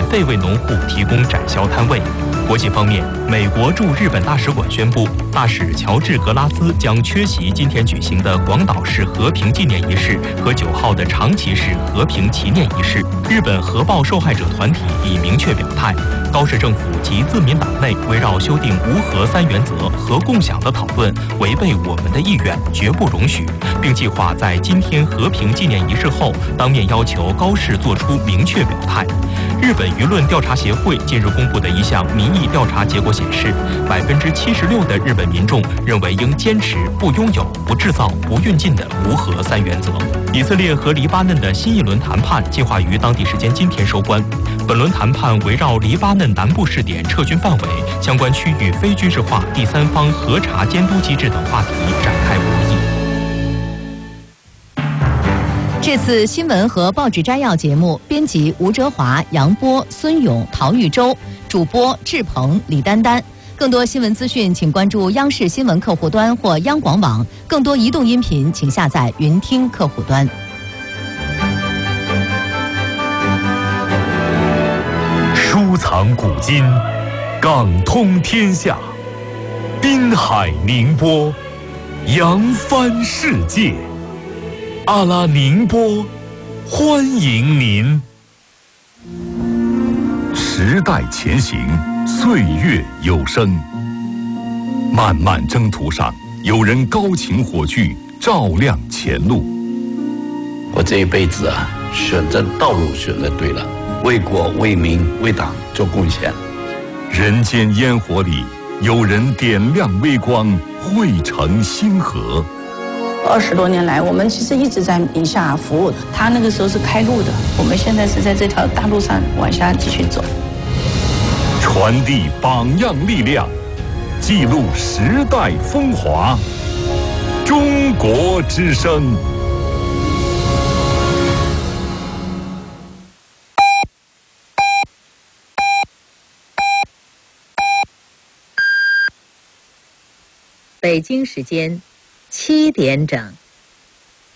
费为农户提供展销摊位。国际方面，美国驻日本大使馆宣布，大使乔治·格拉斯将缺席今天举行的广岛市和平纪念仪式和9号的长崎市和平祈念仪式。日本核爆受害者团体已明确表态，高市政府及自民党内围绕修订无核3原则和共享的讨论违背我们的意愿，绝不容许，并计划在今天和平纪念仪式后当面要求高市做出明确表态。日本舆论调查协会近日公布的一项民意调查结果显示，76%的日本民众认为应坚持不拥有、不制造、不运进的无核3原则。以色列和黎巴嫩的新一轮谈判计划于当地时间今天收官。本轮谈判围绕黎巴嫩南部试点撤军范围、相关区域非军事化第三方核查监督机制等话题展开博弈。 这次新闻和报纸摘要节目，编辑吴哲华、杨波、孙勇、陶玉洲，主播志鹏、李丹丹。更多新闻资讯，请关注央视新闻客户端或央广网。更多移动音频，请下载云听客户端。 收藏古今，港通天下，滨海宁波，扬帆世界。阿拉宁波，欢迎您。时代前行，岁月有声。漫漫征途上，有人高擎火炬，照亮前路。 我这一辈子啊，选择道路选择对了，为国为民为党做贡献。 人间烟火里，有人点亮微光，汇成星河。 20多年来，我们其实一直在宁夏服务。他那个时候是开路的，我们现在是在这条大路上往下继续走。 传递榜样力量，记录时代风华。中国之声。 北京时间7点整。